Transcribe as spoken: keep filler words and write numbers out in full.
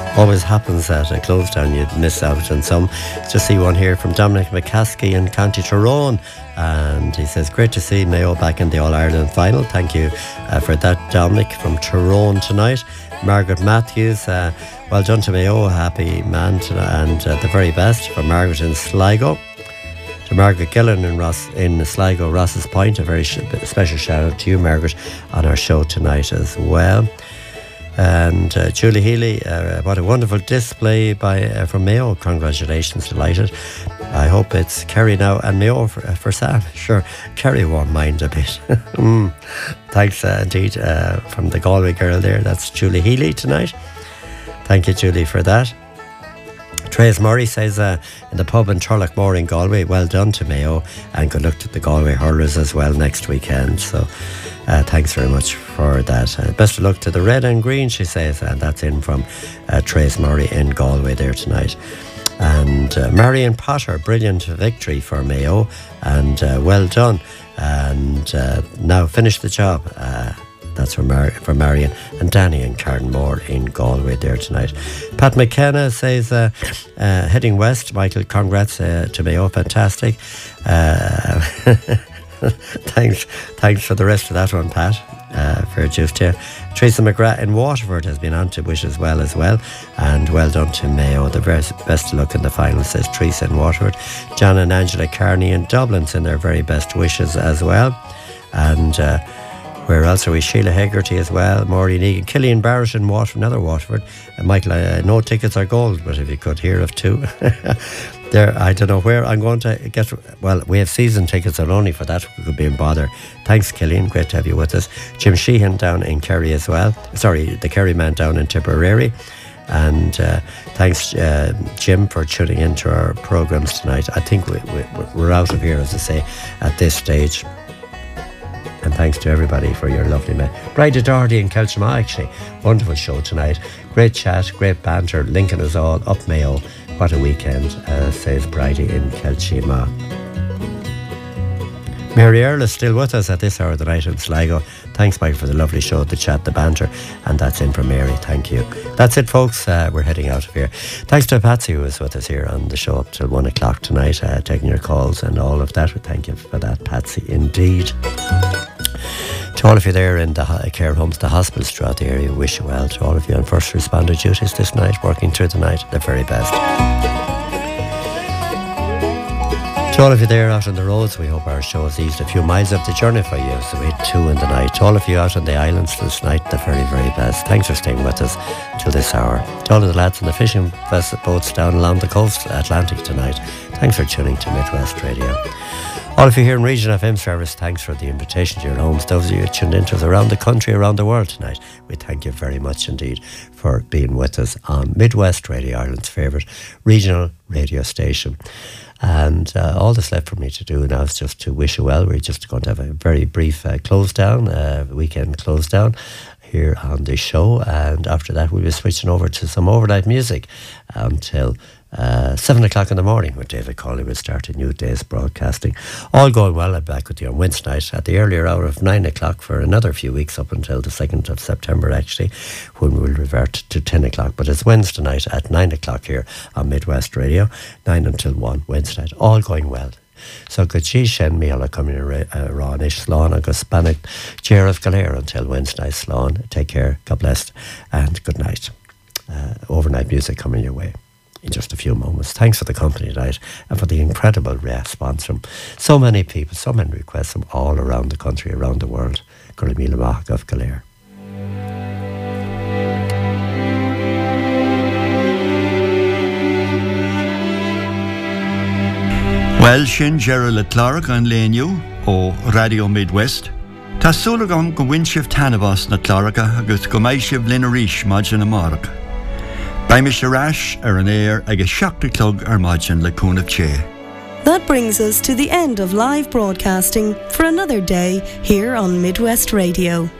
Always happens at a close down, you'd miss out on some. Just see one here from Dominic McCaskey in County Tyrone, and he says, great to see Mayo back in the All-Ireland final. Thank you uh, for that, Dominic from Tyrone tonight. Margaret Matthews, uh, well done to Mayo, happy man to, and uh, the very best for Margaret in Sligo. To Margaret Gillen in, Ross, in Sligo, Ross's Point, a very sh- special shout out to you, Margaret, on our show tonight as well. And uh, Julie Healy, uh, what a wonderful display by uh, from Mayo. Congratulations, delighted. I hope it's Kerry now and Mayo for, uh, for Sam. Sure, Kerry won't mind a bit. mm. Thanks uh, indeed uh, from the Galway girl there. That's Julie Healy tonight. Thank you, Julie, for that. Trace Murray says uh, in the pub in Turlough in Galway, well done to Mayo, and good luck to the Galway hurlers as well next weekend. So uh, thanks very much for that. Uh, best of luck to the red and green, she says, and that's in from uh, Trace Murray in Galway there tonight. And uh, Marion Potter, brilliant victory for Mayo, and uh, well done. And uh, now finish the job. Uh, That's for, Mar- for Marion and Danny and Karen Moore in Galway there tonight. Pat McKenna says, uh, uh, heading west, Michael, congrats uh, to Mayo, fantastic. Uh, thanks thanks for the rest of that one, Pat. Uh, fair juice to you. Teresa McGrath in Waterford has been on to wish as well as well, and well done to Mayo. The best, best of luck in the final, says Teresa in Waterford. John and Angela Carney in Dublin send their very best wishes as well. And uh, where else are we? Sheila Hegarty as well, Maureen Egan, Killian Barrett in Waterford, another Waterford. And Michael, uh, no tickets are gold, but if you could hear of two. There, I don't know where I'm going to get. Well, we have season tickets, and only for that we could be in bother. Thanks, Killian, great to have you with us. Jim Sheehan down in Kerry as well. Sorry, the Kerry man down in Tipperary. And uh, thanks, uh, Jim, for tuning into our programmes tonight. I think we, we, we're out of here, as I say, at this stage. And thanks to everybody for your lovely men. Bridie Doherty in Kelchama, actually. Wonderful show tonight. Great chat, great banter, linking us all up Mayo. What a weekend, uh, says Bridie in Kelchama. Mary Earl is still with us at this hour of the night in Sligo. Thanks, Mike, for the lovely show, the chat, the banter. And that's in from Mary. Thank you. That's it, folks. Uh, we're heading out of here. Thanks to Patsy, who was with us here on the show up till one o'clock tonight, uh, taking your calls and all of that. Thank you for that, Patsy, indeed. To all of you there in the care homes, the hospitals throughout the area, wish you well. To all of you on first responder duties this night, working through the night, the very best. To all of you there out on the roads, we hope our show has eased a few miles of the journey for you. So we had two in the night. To all of you out on the islands this night, the very, very best. Thanks for staying with us till this hour. To all of the lads in the fishing vessel boats down along the coast, Atlantic tonight, thanks for tuning to Midwest Radio. All of you here in Region F M service, thanks for the invitation to your homes. Those of you tuned into us around the country, around the world tonight, we thank you very much indeed for being with us on Midwest Radio, Ireland's favourite regional radio station. And uh, all that's left for me to do now is just to wish you well. We're just going to have a very brief uh, close down, uh, weekend close down here on the show. And after that, we'll be switching over to some overnight music until Uh, seven o'clock in the morning, when David Cawley will start a new day's broadcasting. All going well, I'm back with you on Wednesday night at the earlier hour of nine o'clock for another few weeks, up until the second of September actually, when we'll revert to ten o'clock. But it's Wednesday night at nine o'clock here on Midwest Radio, nine until one Wednesday night. All going well. So good she shen me all coming around ish slán agus spanach Jareth Galera until Wednesday night slán. Take care, God bless, and good night. Uh, overnight music coming your way in just a few moments. Thanks for the company tonight and for the incredible response from so many people, so many requests from all around the country, around the world. Gurmila Mahak of Galer. Well, sin Gerald le Clark an léniu ó Radio Midwest. Tá súlagam go winshift Tanabas na Clarka agus go maishiv Linarish Majin Amark. By Mister Rash ar an air ag a seachta clog ar Majin le Cúnamh Che. That brings us to the end of live broadcasting for another day here on Midwest Radio.